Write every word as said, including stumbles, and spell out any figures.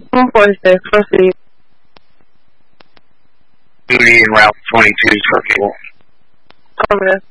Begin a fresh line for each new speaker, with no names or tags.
one forty-six, proceed.
Duty en Route twenty-two for fuel.
Over there.